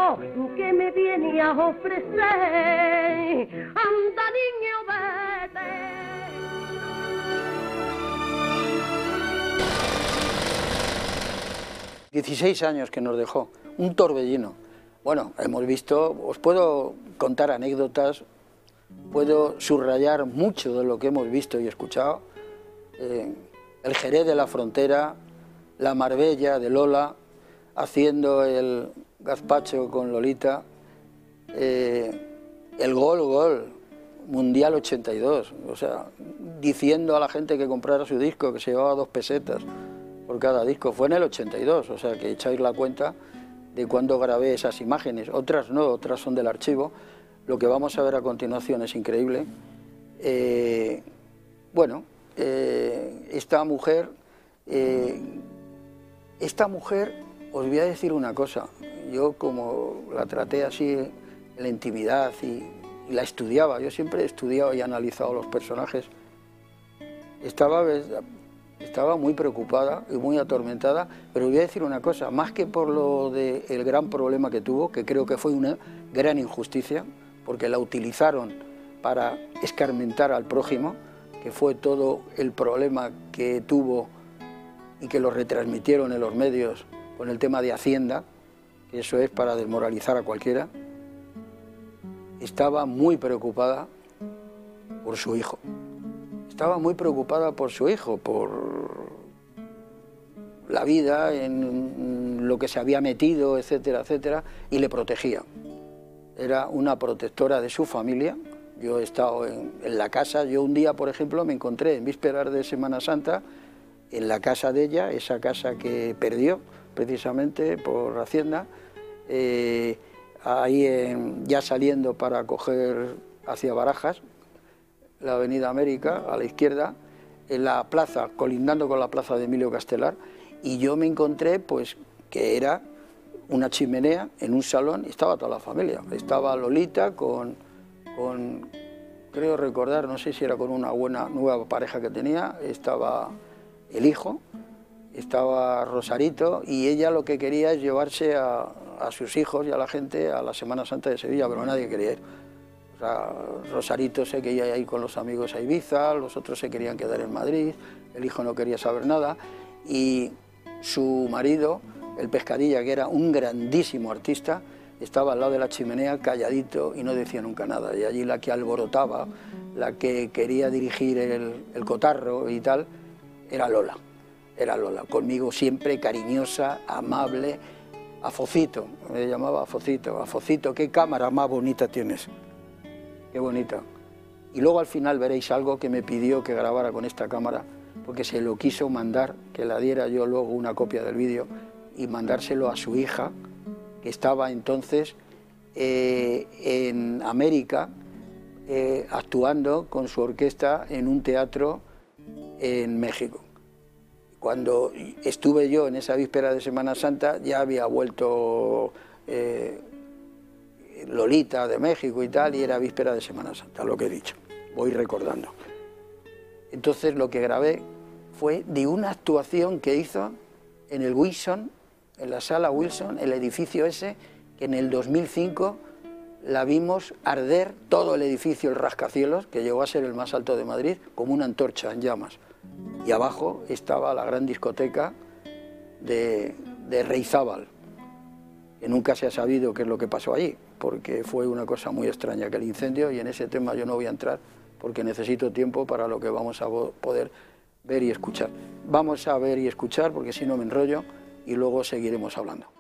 yo que me viene a ofrecer. Anda, niño, vete. 16 años que nos dejó, un torbellino. Bueno, hemos visto, os puedo contar anécdotas, puedo subrayar mucho de lo que hemos visto y escuchado. El Jerez de la Frontera, la Marbella de Lola, haciendo el gazpacho con Lolita, el gol, Mundial 82, o sea, diciendo a la gente que comprara su disco, que se llevaba 2 pesetas por cada disco. Fue en el 82, o sea que echáis la cuenta de cuando grabé esas imágenes. Otras no, otras son del archivo. Lo que vamos a ver a continuación es increíble. Esta mujer, os voy a decir una cosa. Yo, como la traté así en la intimidad y la estudiaba, yo siempre he estudiado y analizado los personajes, estaba muy preocupada y muy atormentada, pero voy a decir una cosa, más que por lo del gran problema que tuvo, que creo que fue una gran injusticia, porque la utilizaron para escarmentar al prójimo, que fue todo el problema que tuvo y que lo retransmitieron en los medios con el tema de Hacienda, que eso es para desmoralizar a cualquiera. Estaba muy preocupada por su hijo. Estaba muy preocupada por su hijo, por la vida, en lo que se había metido, etcétera, etcétera, y le protegía. Era una protectora de su familia. Yo he estado en la casa, yo un día, por ejemplo, me encontré en vísperas de Semana Santa en la casa de ella, esa casa que perdió precisamente por Hacienda, ya saliendo para coger hacia Barajas, la avenida América, a la izquierda, en la plaza, colindando con la plaza de Emilio Castelar, y yo me encontré pues que era una chimenea en un salón y estaba toda la familia. Estaba Lolita con creo recordar, no sé si era con una buena nueva pareja que tenía, estaba el hijo, estaba Rosarito, y ella lo que quería es llevarse a sus hijos y a la gente a la Semana Santa de Sevilla, pero nadie quería ir. O sea, Rosarito se quería ir con los amigos a Ibiza, los otros se querían quedar en Madrid, el hijo no quería saber nada, y su marido, el Pescadilla, que era un grandísimo artista, estaba al lado de la chimenea calladito y no decía nunca nada. Y allí la que alborotaba, la que quería dirigir el cotarro y tal, era Lola. Era Lola, conmigo siempre cariñosa, amable. Afocito, me llamaba Afocito. Afocito, qué cámara más bonita tienes. Qué bonita. Y luego al final veréis algo que me pidió que grabara con esta cámara, porque se lo quiso mandar, que la diera yo luego una copia del vídeo, y mandárselo a su hija, que estaba entonces en América, actuando con su orquesta en un teatro en México. Cuando estuve yo en esa víspera de Semana Santa, ya había vuelto Lolita de México y tal, y era víspera de Semana Santa, lo que he dicho, voy recordando. Entonces lo que grabé fue de una actuación que hizo en el Wilson, en la sala Wilson, el edificio ese, que en el 2005 la vimos arder todo el edificio, el rascacielos, que llegó a ser el más alto de Madrid, como una antorcha en llamas. Y abajo estaba la gran discoteca de Reizábal, que nunca se ha sabido qué es lo que pasó allí, porque fue una cosa muy extraña aquel incendio, y en ese tema yo no voy a entrar porque necesito tiempo para lo que vamos a poder ver y escuchar. Vamos a ver y escuchar, porque si no me enrollo, y luego seguiremos hablando.